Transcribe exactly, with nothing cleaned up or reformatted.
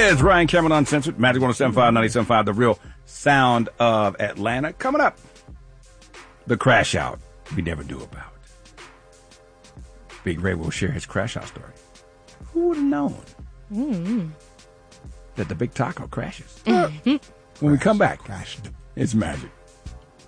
It's Ryan Cameron Uncensored, Magic one oh seven point five, ninety-seven point five, the real sound of Atlanta. Coming up, the crash out we never knew about. Big Ray will share his crash out story. Who would have known mm-hmm. that the Big Taco crashes? When we come back, it's Magic.